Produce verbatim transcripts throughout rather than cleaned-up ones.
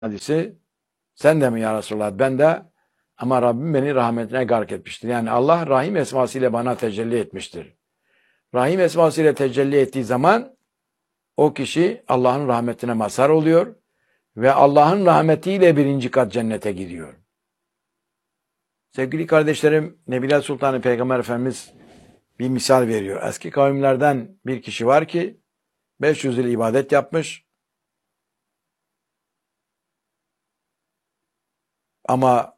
hadisi, sen de mi ya Resulallah? Ben de, ama Rabbim beni rahmetine gark etmiştir. Yani Allah Rahim esmasıyla bana tecelli etmiştir. Rahim esmasıyla tecelli ettiği zaman o kişi Allah'ın rahmetine mazhar oluyor ve Allah'ın rahmetiyle birinci kat cennete gidiyor. Sevgili kardeşlerim, Nebiler Sultanı Peygamber Efendimiz bir misal veriyor. Eski kavimlerden bir kişi var ki beş yüz yıl ibadet yapmış ama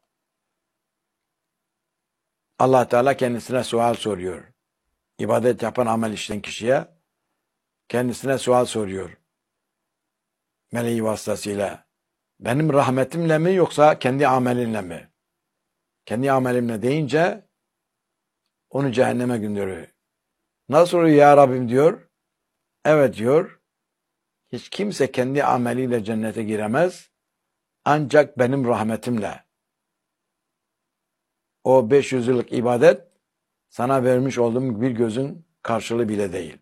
Allah Teala kendisine sual soruyor. İbadet yapan, amel işleyen kişiye kendisine sual soruyor. Meleği vasıtasıyla. Benim rahmetimle mi yoksa kendi amelinle mi? Kendi amelimle deyince onu cehenneme gönderiyor. Nasıl oluyor ya Rabbim diyor. Evet diyor. Hiç kimse kendi ameliyle cennete giremez. Ancak benim rahmetimle. O beş yüz yıllık ibadet sana vermiş olduğum bir gözün karşılığı bile değil.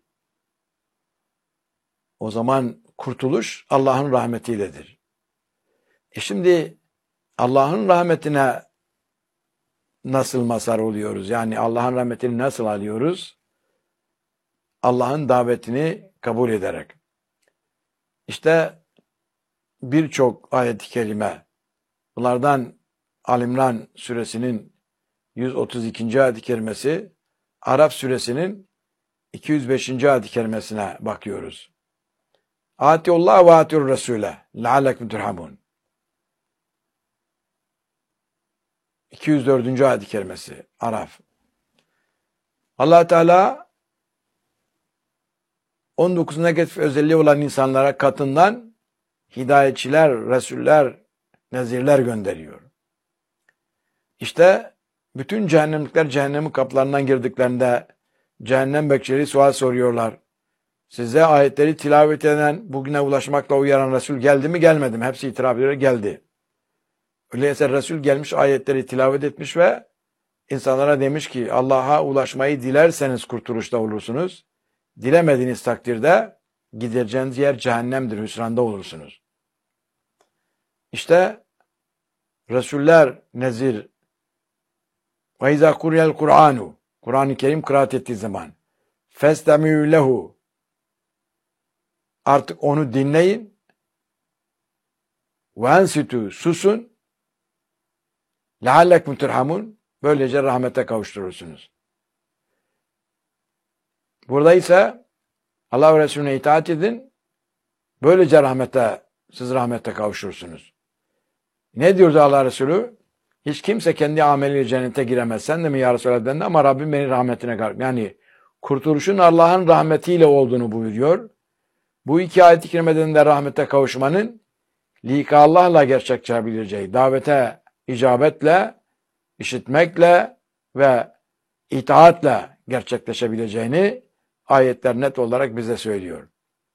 O zaman kurtuluş Allah'ın rahmetiyledir. E şimdi Allah'ın rahmetine nasıl mazhar oluyoruz? Yani Allah'ın rahmetini nasıl alıyoruz? Allah'ın davetini kabul ederek. İşte birçok ayet-i kerime, bunlardan Ali-İmran suresinin yüz otuz ikinci ayet-i kerimesi, Araf suresinin iki yüz beşinci ayet-i kerimesine bakıyoruz. Atiullah ve atiur Resule leallekum turhamun. iki yüz dördüncü ayet-i kerimesi Araf. Allah Teala on dokuz negatif özelliği olan insanlara katından hidayetçiler, resuller, nezirler gönderiyor. İşte bütün cehennemlikler cehennemin kapılarından girdiklerinde cehennem bekçileri sual soruyorlar. Size ayetleri tilavet eden, bugüne ulaşmakla uyaran Resul geldi mi gelmedi mi? Hepsi itiraf ediyor, geldi. Öyleyse Resul gelmiş, ayetleri tilavet etmiş ve insanlara demiş ki Allah'a ulaşmayı dilerseniz kurtuluşta olursunuz. Dilemediğiniz takdirde gideceğiniz yer cehennemdir, hüsranda olursunuz. İşte Resuller nezir ve izâ kuriyel Kur'anu, Kur'an-ı Kerim kıraat ettiği zaman festemî lehu, artık onu dinleyin ve ensitû, susun leallekum turhamun, böylece rahmete kavuşturursunuz. Burada ise Allah ve Resulüne itaat edin, böylece rahmete, siz rahmete kavuşursunuz. Ne diyordu Allah Resulü? Hiç kimse kendi ameliyle cennete giremez. Sen de mi ya Resulallah dedi, ama Rabbim beni rahmetine kavuştur. Yani kurtuluşun Allah'ın rahmetiyle olduğunu buyuruyor. Bu iki ayet-i kerimeden de rahmete kavuşmanın lika Allah'la gerçekleşebileceği, davete icabetle, işitmekle ve itaatle gerçekleşebileceğini ayetler net olarak bize söylüyor.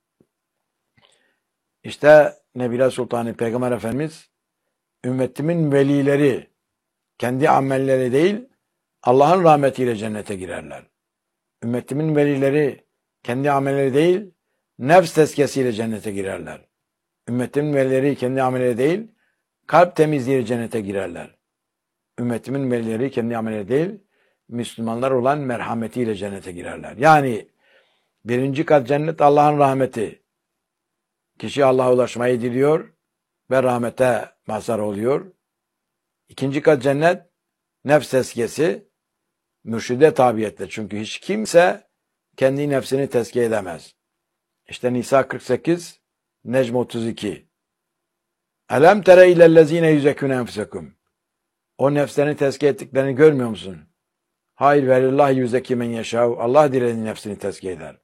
İşte Nebiler Sultanı Peygamber Efendimiz, ümmetimin velileri kendi amelleri değil, Allah'ın rahmetiyle cennete girerler. Ümmetimin velileri kendi amelleri değil, nefs tezkiyesiyle cennete girerler. Ümmetimin velileri kendi amelleri değil, kalp temizliğiyle cennete girerler. Ümmetimin velileri kendi amelleri değil, Müslümanlar olan merhametiyle cennete girerler. Yani birinci kat cennet Allah'ın rahmeti. Kişi Allah'a ulaşmayı diliyor ve rahmete mazhar oluyor. İkinci kat cennet nefs tezkiyesi, mürşide tabiyetle. Çünkü hiç kimse kendi nefsini tezkiye edemez. İşte Nisa kırk sekiz, Necm otuz iki. Elem tere ilellezine yüzekûne enfusekum. O nefslerini tezkiye ettiklerini görmüyor musun? Hayır, velillâhi yüzeki men yeşâv. Allah dilediği nefsini tezkiye eder.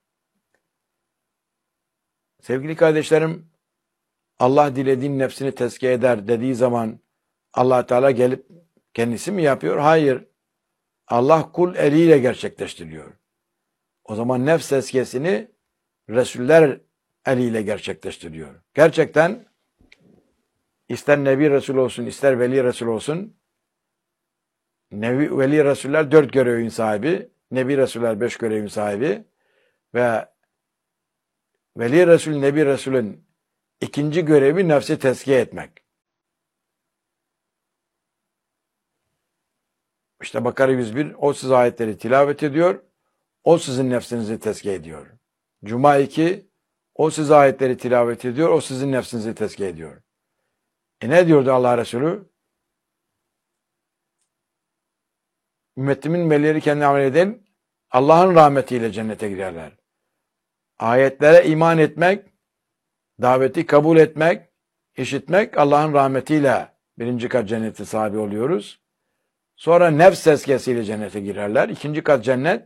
Sevgili kardeşlerim, Allah dilediğin nefsini tezkiye eder dediği zaman Allah Teala gelip kendisi mi yapıyor? Hayır. Allah kul eliyle gerçekleştiriyor. O zaman nefs tezkiyesini Resuller eliyle gerçekleştiriyor. Gerçekten ister Nebi Resul olsun, ister Veli Resul olsun, Nebi, Veli Resuller dört görevin sahibi, Nebi Resuller beş görevin sahibi ve Veli Resul, Nebi Resul'ün ikinci görevi nefsi tezkiye etmek. İşte Bakara yüz bir, o siz ayetleri tilavet ediyor, o sizin nefsinizi tezkiye ediyor. Cuma iki, o siz ayetleri tilavet ediyor, o sizin nefsinizi tezkiye ediyor. E ne diyordu Allah Resulü? Ümmetimin velileri kendi amel eden Allah'ın rahmetiyle cennete girerler. Ayetlere iman etmek, daveti kabul etmek, işitmek Allah'ın rahmetiyle birinci kat cenneti sahibi oluyoruz. Sonra nefs tezkiyesiyle cennete girerler. İkinci kat cennet,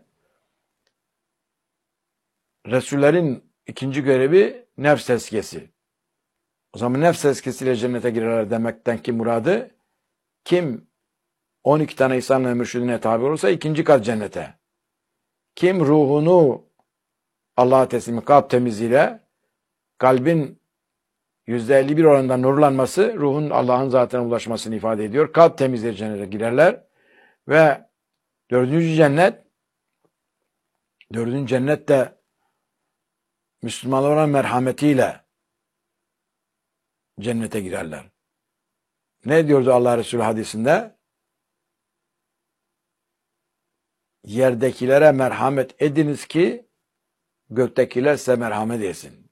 Resullerin ikinci görevi nefs tezkiyesi. O zaman nefs tezkiyesiyle cennete girerler demekten ki muradı, kim on iki tane İslam'la mürşidine tabi olursa ikinci kat cennete. Kim ruhunu Allah'a teslim, kalp temizliğiyle, kalbin yüzde elli bir oranında nurlanması, ruhun Allah'ın zatına ulaşmasını ifade ediyor. Kalp temizliği cennete girerler. Ve dördüncü cennet, dördüncü cennet de Müslümanlara merhametiyle cennete girerler. Ne diyordu Allah Resulü hadisinde? Yerdekilere merhamet ediniz ki göktekiler size merhamet etsin.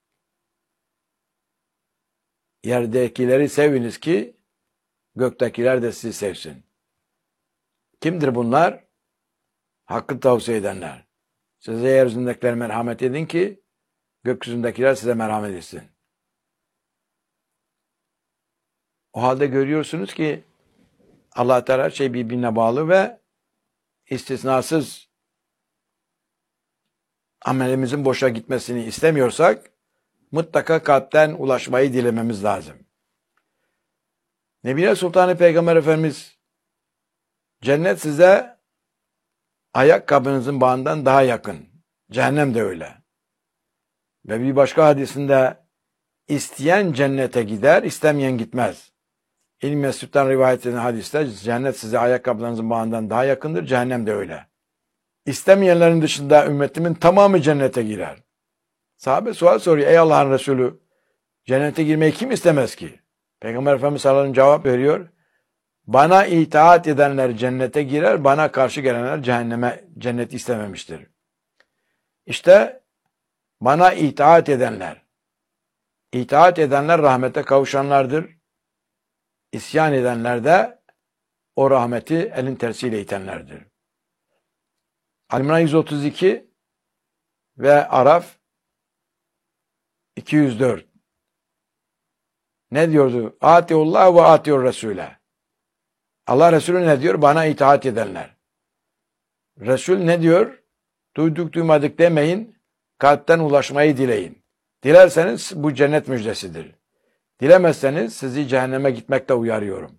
Yerdekileri seviniz ki göktekiler de sizi sevsin. Kimdir bunlar? Hakkı tavsiye edenler. Size yeryüzündekilere merhamet edin ki gökyüzündekiler size merhamet etsin. O halde görüyorsunuz ki Allah Teala her şey birbirine bağlı ve istisnasız amelimizin boşa gitmesini istemiyorsak mutlaka kalpten ulaşmayı dilememiz lazım. Nebine Sultanı Peygamber Efendimiz, cennet size ayakkabınızın bağından daha yakın. Cehennem de öyle. Ve bir başka hadisinde isteyen cennete gider, istemeyen gitmez. İlm Mesud'dan rivayet edilen hadiste cennet size ayakkabılarınızın bağından daha yakındır, cehennem de öyle. İstemeyenlerin dışında ümmetimin tamamı cennete girer. Sahabe sual soruyor, ey Allah'ın Resulü, cennete girmeyi kim istemez ki? Peygamber Efendimiz sallallahu aleyhi ve sellem cevap veriyor, bana itaat edenler cennete girer, bana karşı gelenler cehenneme, cennet istememiştir. İşte bana itaat edenler, itaat edenler rahmete kavuşanlardır. İsyan edenler de o rahmeti elin tersiyle itenlerdir. Ali-İmran yüz otuz iki ve Araf iki yüz dört. Ne diyordu? Atiullah ve atiur Resul'e. Allah Resulü ne diyor? Bana itaat edenler. Resul ne diyor? Duyduk duymadık demeyin, kalpten ulaşmayı dileyin. Dilerseniz bu cennet müjdesidir. Dilemezseniz sizi cehenneme gitmekte uyarıyorum.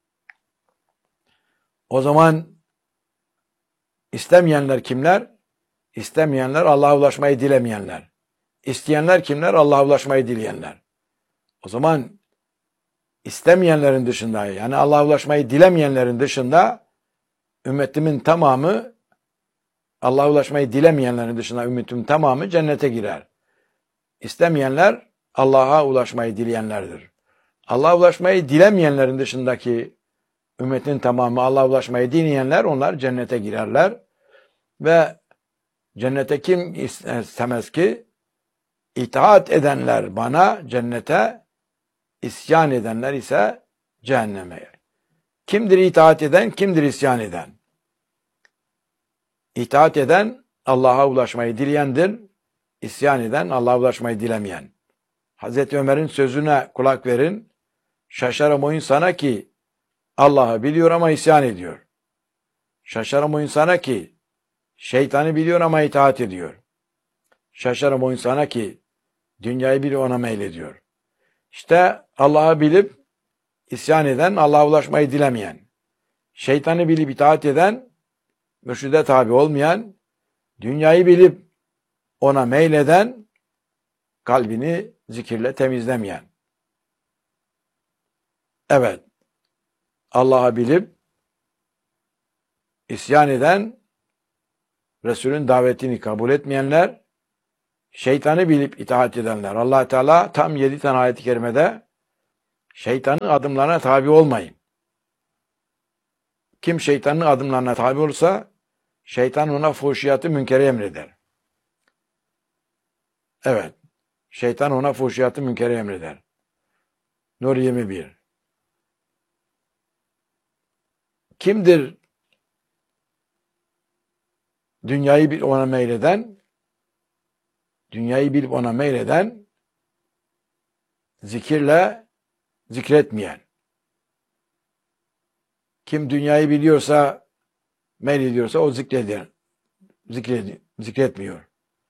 O zaman istemeyenler kimler? İstemeyenler Allah'a ulaşmayı dilemeyenler. İsteyenler kimler? Allah'a ulaşmayı dileyenler. O zaman istemeyenlerin dışında, yani Allah'a ulaşmayı dilemeyenlerin dışında ümmetimin tamamı, Allah'a ulaşmayı dilemeyenlerin dışında ümmetimin tamamı cennete girer. İstemeyenler Allah'a ulaşmayı dileyenlerdir. Allah'a ulaşmayı dilemeyenlerin dışındaki ümmetin tamamı Allah'a ulaşmayı dileyenler, onlar cennete girerler. Ve cennete kim istemez ki? İtaat edenler bana cennete, isyan edenler ise cehenneme. Kimdir itaat eden, kimdir isyan eden? İtaat eden Allah'a ulaşmayı dileyendir. İsyan eden Allah'a ulaşmayı dilemeyen. Hazreti Ömer'in sözüne kulak verin. Şaşarım o insana ki Allah'ı biliyor ama isyan ediyor. Şaşarım o insana ki şeytanı biliyor ama itaat ediyor. Şaşarım o insana ki dünyayı biliyor ona meylediyor. İşte Allah'ı bilip isyan eden, Allah'a ulaşmayı dilemeyen. Şeytanı bilip itaat eden, mürşide tabi olmayan, dünyayı bilip ona meyleden, kalbini zikirle temizlemeyen. Evet, Allah'ı bilip isyan eden, Resulün davetini kabul etmeyenler, şeytanı bilip itaat edenler. Allah Teala tam yedi tane ayet-i kerimede şeytanın adımlarına tabi olmayın. Kim şeytanın adımlarına tabi olursa şeytan ona fuhşiyatı münkeri emreder. Evet. Şeytan ona fuhşiyatı münkeri emreder. Nur yirmi bir. Kimdir dünyayı bilip ona meyleden? Dünyayı bilip ona meyleden, zikirle zikretmeyen. Kim dünyayı biliyorsa, meylediyorsa o zikreder. Zikredi, zikretmiyor.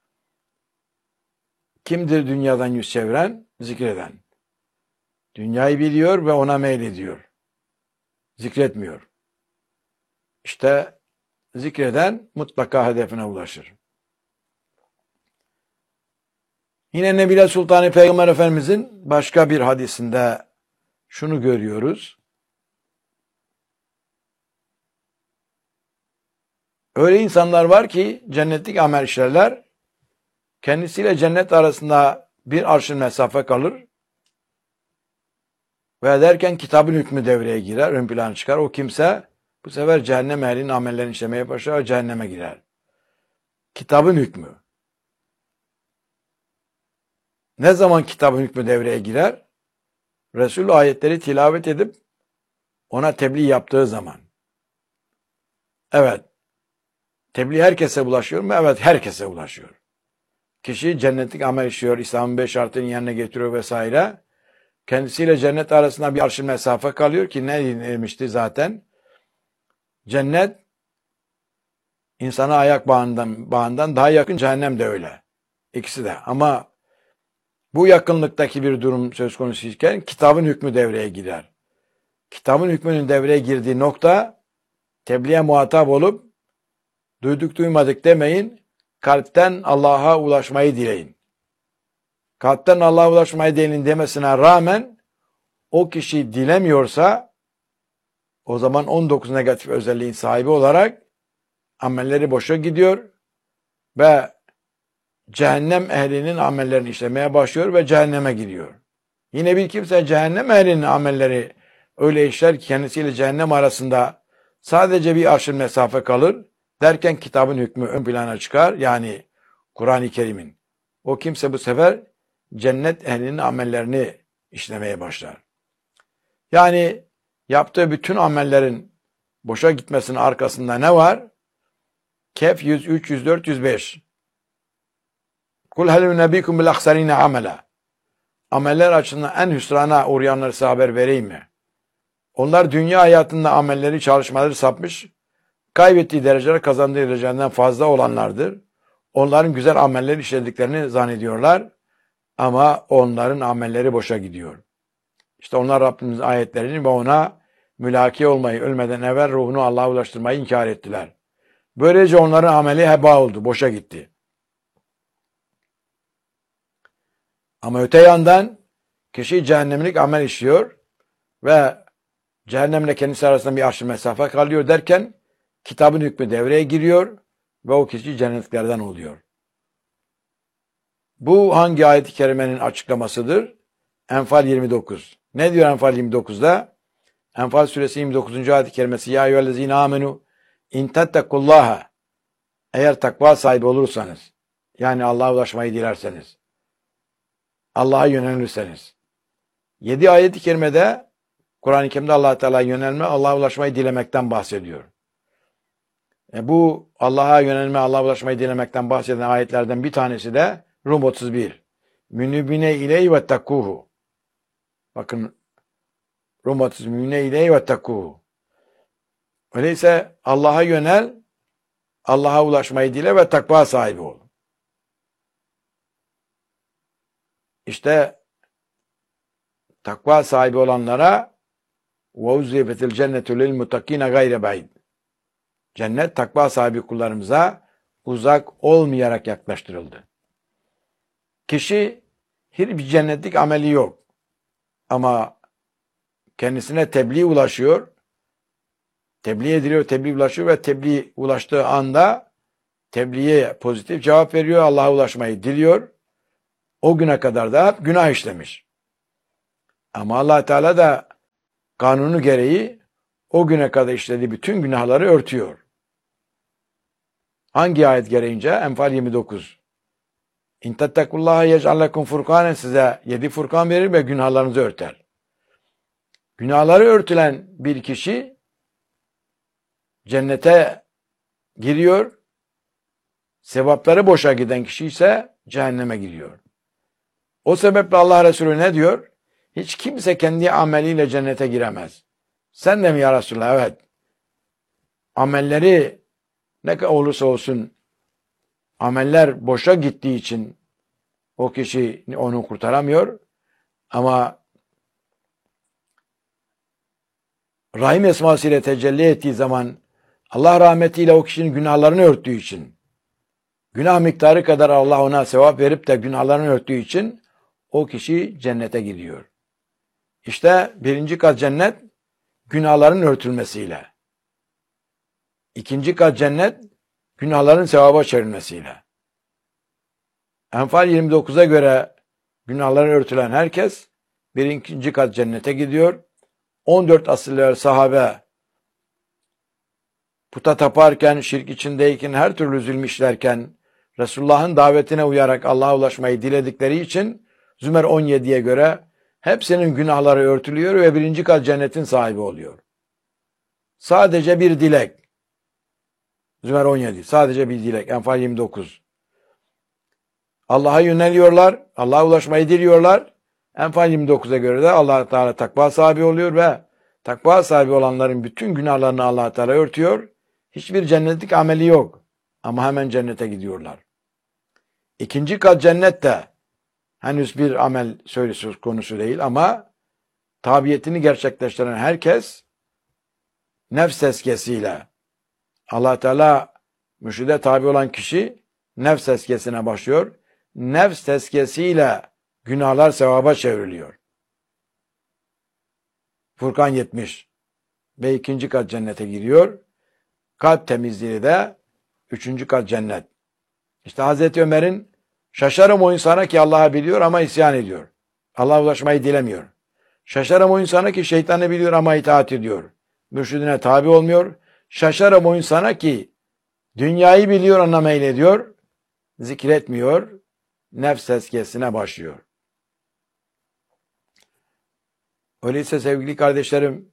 Kimdir dünyadan yüz çeviren? Zikreden. Dünyayı biliyor ve ona meylediyor. Zikretmiyor. İşte zikreden mutlaka hedefine ulaşır. Yine Nebile Sultani Peygamber Efendimizin başka bir hadisinde şunu görüyoruz. Öyle insanlar var ki cennetlik amel işlerler. Kendisiyle cennet arasında bir arşın mesafe kalır. Ve derken kitabın hükmü devreye girer, ön plana çıkar. O kimse bu sefer cehennem ehlinin amellerini işlemeye başlar, cehenneme girer. Kitabın hükmü. Ne zaman kitabın hükmü devreye girer? Resul ayetleri tilavet edip ona tebliğ yaptığı zaman. Evet. Tebliğ herkese ulaşıyor mu? Evet, herkese ulaşıyor. Kişi cennetlik amel işliyor, İslam'ın beş şartını yerine getiriyor vesaire. Kendisiyle cennet arasında bir arşın mesafe kalıyor ki ne demişti zaten? Cennet insana ayak bağından, bağından daha yakın, cehennem de öyle. İkisi de. Ama bu yakınlıktaki bir durum söz konusu iken kitabın hükmü devreye girer. Kitabın hükmünün devreye girdiği nokta tebliğe muhatap olup duyduk duymadık demeyin, kalpten Allah'a ulaşmayı dileyin. Kalpten Allah'a ulaşmayı dileyin demesine rağmen o kişi dilemiyorsa o zaman on dokuz negatif özelliğin sahibi olarak amelleri boşa gidiyor ve cehennem ehlinin amellerini işlemeye başlıyor ve cehenneme gidiyor. Yine bir kimse cehennem ehlinin amelleri öyle işler ki kendisiyle cehennem arasında sadece bir arşın mesafe kalır. Derken kitabın hükmü ön plana çıkar. Yani Kur'an-ı Kerim'in. O kimse bu sefer cennet ehlinin amellerini işlemeye başlar. Yani yaptığı bütün amellerin boşa gitmesinin arkasında ne var? Kehf yüz üç, yüz dört, yüz beş. Kul hel nebikum bil aksarine amela. Ameller açısından en hüsrana uğrayanları size haber vereyim mi? Onlar dünya hayatında amelleri, çalışmaları sapmış, kaybettiği dereceler kazandığı dereceden fazla olanlardır. Onların güzel ameller işlediklerini zannediyorlar ama onların amelleri boşa gidiyor. İşte onlar Rabbimizin ayetlerini ve ona mülaki olmayı, ölmeden evvel ruhunu Allah'a ulaştırmayı inkar ettiler. Böylece onların ameli heba oldu, boşa gitti. Ama öte yandan kişi cehennemlik amel işliyor ve cehennemle kendisi arasında bir arşın mesafe kalıyor derken kitabın hükmü devreye giriyor ve o kişi cennetliklerden oluyor. Bu hangi ayet-i kerimenin açıklamasıdır? Enfal yirmi dokuz. Ne diyor Enfal yirmi dokuzda? Enfal suresi yirmi dokuzuncu ayet-i kerimesi ya eyyühellezine amenu in tettekullaha, eğer takva sahibi olursanız, yani Allah'a ulaşmayı dilerseniz, Allah'a yönelirseniz. Yedi ayet-i kerimede Kur'an-ı Kerim'de Allah Teala yönelme, Allah'a ulaşmayı dilemekten bahsediyor. E bu Allah'a yönelme, Allah'a ulaşmayı dilemekten bahseden ayetlerden bir tanesi de Rum otuz bir. Münibine ileyhi ve takkuhu. Bakın Rum otuz bir. Münibine ileyhi ve takkuhu. Öyleyse Allah'a yönel, Allah'a ulaşmayı dile ve takva sahibi ol. İşte takva sahibi olanlara وَاُزْلِفَتِ الْجَنَّةُ لِلْمُتَقِينَ غَيْرَ بَعِيدٍ. Cennet takva sahibi kullarımıza uzak olmayarak yaklaştırıldı. Kişi hiçbir cennetlik ameli yok. Ama kendisine tebliğ ulaşıyor. Tebliğ ediliyor, tebliğ ulaşıyor ve tebliğ ulaştığı anda tebliğe pozitif cevap veriyor. Allah'a ulaşmayı diliyor. O güne kadar da günah işlemiş. Ama Allah Teala da kanunu gereği o güne kadar işlediği bütün günahları örtüyor. Hangi ayet gereğince? Enfal yirmi dokuz. İn tettekullaha yec'al lekum furkanen, size yedi furkan verir ve günahlarınızı örter. Günahları örtülen bir kişi cennete giriyor. Sevapları boşa giden kişi ise cehenneme giriyor. O sebeple Allah Resulü ne diyor? Hiç kimse kendi ameliyle cennete giremez. Sen de mi ya Resulullah? Evet. Amelleri ne kadar olursa olsun ameller boşa gittiği için o kişi onu kurtaramıyor. Ama Rahim esmasıyla tecelli ettiği zaman Allah rahmetiyle o kişinin günahlarını örttüğü için, günah miktarı kadar Allah ona sevap verip de günahlarını örttüğü için o kişi cennete gidiyor. İşte birinci kat cennet günahların örtülmesiyle. İkinci kat cennet günahların sevaba çevrilmesiyle. Enfal yirmi dokuza göre günahları örtülen herkes birinci kat cennete gidiyor. on dört asırlar sahabe puta taparken, şirk içindeyken, her türlü zulüm işlerken Resulullah'ın davetine uyarak Allah'a ulaşmayı diledikleri için Zümer on yediye göre hepsinin günahları örtülüyor ve birinci kat cennetin sahibi oluyor. Sadece bir dilek. Zümer on yedi. Sadece bir dilek. Enfal yirmi dokuz. Allah'a yöneliyorlar. Allah'a ulaşmayı diliyorlar. Enfal yirmi dokuza göre de Allah Teala takva sahibi oluyor ve takva sahibi olanların bütün günahlarını Allah Teala örtüyor. Hiçbir cennetlik ameli yok. Ama hemen cennete gidiyorlar. İkinci kat cennette henüz bir amel söz konusu değil ama tabiyetini gerçekleştiren herkes nefs tezkiyesiyle, Allah Teala mürşide tabi olan kişi nefs tezkiyesine başlıyor. Nefs tezkiyesiyle günahlar sevaba çevriliyor. Furkan yetmiş. Ve ikinci kat cennete giriyor. Kalp temizliği de üçüncü kat cennet. İşte Hazreti Ömer'in şaşarım o insana ki Allah'ı biliyor ama isyan ediyor. Allah'a ulaşmayı dilemiyor. Şaşarım o insana ki şeytanı biliyor ama itaat ediyor. Mürşidine tabi olmuyor. Şaşarım o insana ki dünyayı biliyor ona meylediyor. Zikretmiyor. Nefs tezkiyesine başlıyor. Öyleyse sevgili kardeşlerim,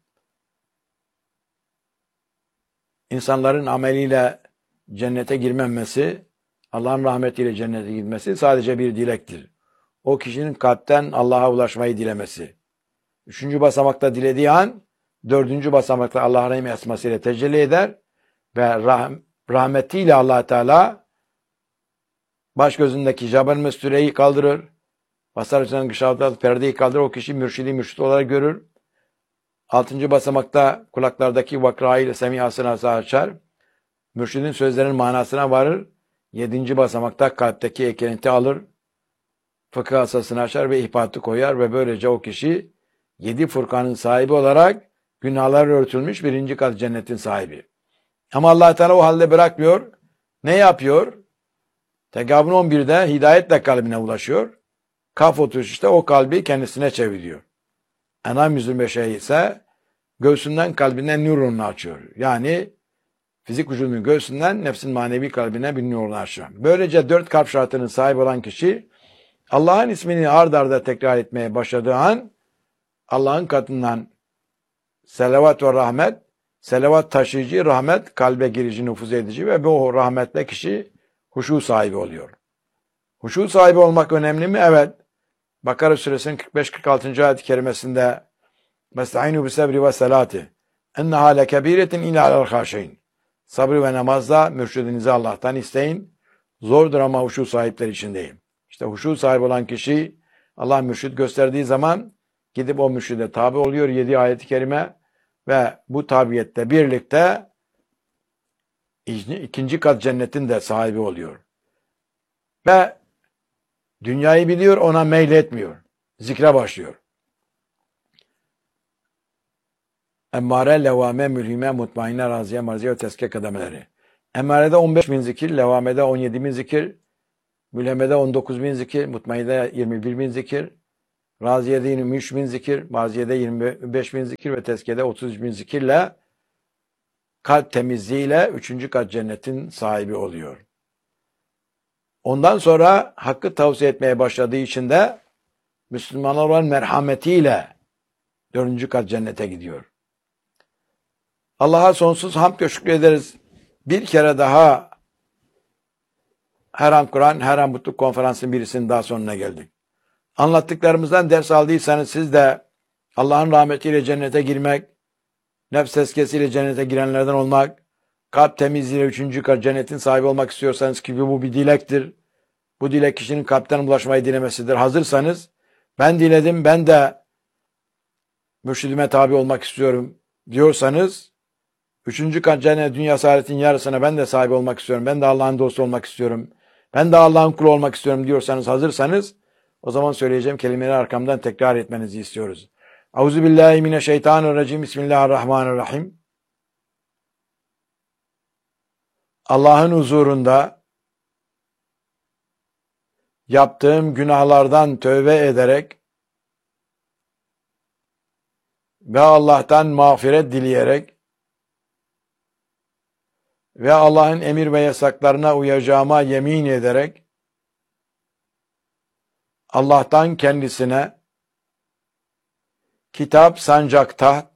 insanların ameliyle cennete girmemesi, Allah'ın rahmetiyle cennete girmesi sadece bir dilektir. O kişinin kalpten Allah'a ulaşmayı dilemesi. Üçüncü basamakta dilediği an, dördüncü basamakta Allah'ın rahim esmasıyla tecelli eder ve rah rahmetiyle Allah Teala baş gözündeki jabal mestureyi kaldırır. Basar üzerinden gışavda perdeyi kaldırır. O kişi mürşidi mürşid olarak görür. Altıncı basamakta kulaklardaki vakrayı ile semihasını açar. Mürşidin sözlerinin manasına varır. Yedinci basamakta kalpteki eklenti alır. Fıkıh asasını açar ve ihbatı koyar ve böylece o kişi yedi furkanın sahibi olarak günahlar örtülmüş birinci kat cennetin sahibi. Ama Allah Teala o halde bırakmıyor. Ne yapıyor? Tegabun on birde hidayetle kalbine ulaşıyor. Kaf otuz işte o kalbi kendisine çeviriyor. Enam yüz yirmi beşe ise göğsünden kalbinden nurunu açıyor. Yani fizik vücudunun göğsünden nefsin manevi kalbine bir nurunu açıyor. Böylece dört kalp şartının sahibi olan kişi Allah'ın ismini ard arda tekrar etmeye başladığı an Allah'ın katından selavat ve rahmet, selavat taşıyıcı, rahmet kalbe girici, nüfuz edici ve bu rahmetle kişi huşu sahibi oluyor. Huşu sahibi olmak önemli mi? Evet. Bakara suresinin kırk beş kırk altıncı ayet-i kerimesinde Mesta'inu bisebri ve selati enneha lekebiretin illa alel haşeyn. Sabrı ve namazda mürşidinizi Allah'tan isteyin. Zordur ama huşu sahipleri için değil. İşte huşu sahibi olan kişi Allah mürşid gösterdiği zaman gidip o mürşide tabi oluyor. Yedi ayet-i kerime ve bu tabiyette birlikte ikinci kat cennetin de sahibi oluyor. Ve dünyayı biliyor, ona meyletmiyor. Zikre başlıyor. Emmare, levame, mülhime, mutmainne, raziye, marziye ve teske kademeleri. Emmarede on beş bin zikir, levamede on yedi bin zikir, mülhemede on dokuz bin zikir, mutmainne yirmi bir bin zikir, raziyede yirmi üç bin zikir, marziyede yirmi beş bin zikir ve teskede otuz bin zikirle kalp temizliğiyle üçüncü kat cennetin sahibi oluyor. Ondan sonra hakkı tavsiye etmeye başladığı için de Müslümanlar olan merhametiyle dördüncü kat cennete gidiyor. Allah'a sonsuz hamd ve şükür ederiz. Bir kere daha Her An Kur'an, Her An Mutluluk Konferansı'nın birisinin daha sonuna geldik. Anlattıklarımızdan ders aldıysanız siz de Allah'ın rahmetiyle cennete girmek, nefs tezkiyesiyle cennete girenlerden olmak, kalp temizliğiyle üçüncü kat cennetin sahibi olmak istiyorsanız ki bu bir dilektir. Bu dilek kişinin kalpten ulaşmayı dilemesidir. Hazırsanız ben diledim, ben de mürşidime tabi olmak istiyorum diyorsanız, üçüncü kat cennet dünya saadetin yarısına ben de sahibi olmak istiyorum, ben de Allah'ın dostu olmak istiyorum, ben de Allah'ın kulu olmak istiyorum diyorsanız, hazırsanız o zaman söyleyeceğim kelimeleri arkamdan tekrar etmenizi istiyoruz. Euzubillahimineşşeytanirracim. Bismillahirrahmanirrahim. Allah'ın huzurunda yaptığım günahlardan tövbe ederek ve Allah'tan mağfiret dileyerek ve Allah'ın emir ve yasaklarına uyacağıma yemin ederek Allah'tan kendisine kitap, sancak, taht,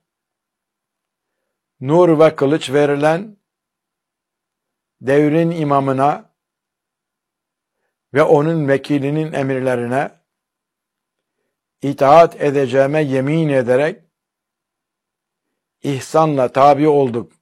nur ve kılıç verilen devrin imamına ve onun vekilinin emirlerine itaat edeceğime yemin ederek ihsanla tabi olduk.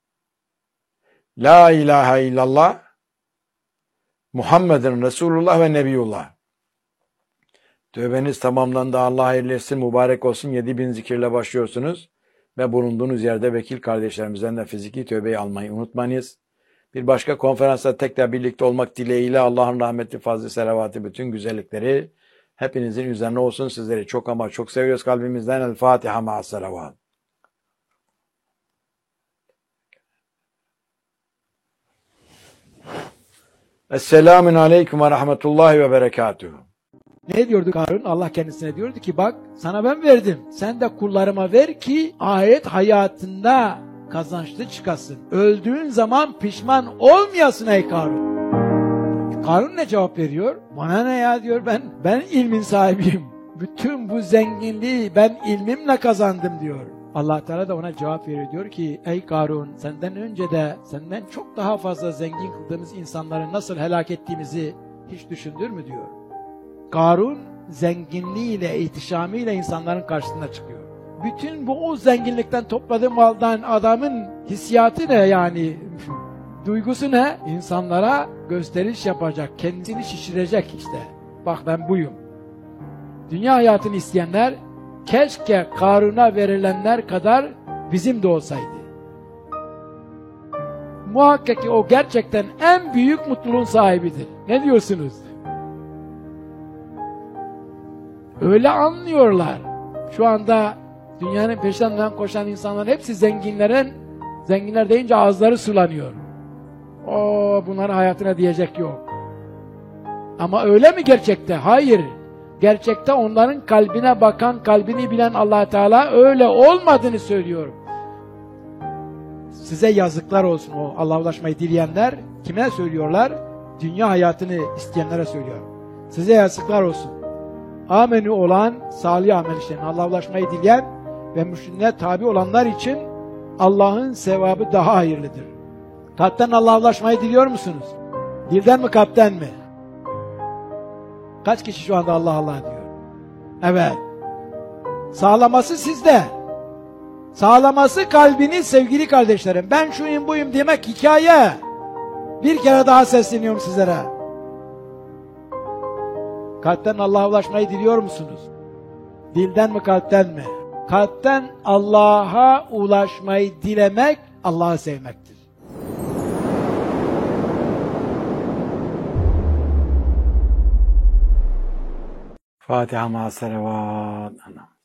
La ilahe illallah Muhammedun Resulullah ve Nebiyullah. Tövbeniz tamamlandı. Allah hayırlı etsin, mübarek olsun. Yedi bin zikirle başlıyorsunuz ve bulunduğunuz yerde vekil kardeşlerimizden de fiziki tövbeyi almayı unutmayınız. Bir başka konferansta tekrar birlikte olmak dileğiyle Allah'ın rahmeti, fazlı, selavatı, bütün güzellikleri hepinizin üzerine olsun. Sizleri çok ama çok seviyoruz kalbimizden. El Fatiha ma'as selavat. Esselamun aleyküm ve rahmetullahi ve berekatuhu. Ne diyordu Karun? Allah kendisine diyordu ki bak sana ben verdim. Sen de kullarıma ver ki ahiret hayatında kazançlı çıkasın. Öldüğün zaman pişman olmayasın ey Karun. Karun ne cevap veriyor? Bana ne ya diyor, ben ben ilmin sahibiyim. Bütün bu zenginliği ben ilmimle kazandım diyor. Allah Teala da ona cevap veriyor, diyor ki ey Karun, senden önce de senden çok daha fazla zengin kıldığımız insanları nasıl helak ettiğimizi hiç düşündür mü diyor. Karun zenginliğiyle, ihtişamıyla insanların karşısına çıkıyor. Bütün bu o zenginlikten topladığı maldan adamın hissiyatı ne yani? Duygusu ne? İnsanlara gösteriş yapacak, kendini şişirecek işte. Bak ben buyum. Dünya hayatını isteyenler keşke Karun'a verilenler kadar bizim de olsaydı. Muhakkak ki o gerçekten en büyük mutluluğun sahibidir. Ne diyorsunuz? Öyle anlıyorlar. Şu anda dünyanın peşinden koşan insanlar hepsi zenginlerin, zenginler deyince ağızları sulanıyor. O bunların hayatına diyecek yok. Ama öyle mi gerçekte? Hayır. Gerçekte onların kalbine bakan, kalbini bilen Allah Teala öyle olmadığını söylüyor. Size yazıklar olsun o Allah'a ulaşmayı dileyenler. Kime söylüyorlar? Dünya hayatını isteyenlere söylüyor. Size yazıklar olsun. Amenü olan salih amel işleyen, Allah'a ulaşmayı dileyen ve mürşidine tabi olanlar için Allah'ın sevabı daha hayırlıdır. Kalpten Allah'a ulaşmayı diliyor musunuz? Dilden mi, kalpten mi? Kaç kişi şu anda Allah Allah diyor? Evet. Sağlaması sizde. Sağlaması kalbiniz sevgili kardeşlerim. Ben şuyum buyum demek hikaye. Bir kere daha sesleniyorum sizlere. Kalpten Allah'a ulaşmayı diliyor musunuz? Dilden mi, kalpten mi? Kalpten Allah'a ulaşmayı dilemek Allah'ı sevmektir. Fatiha ma'as selavat.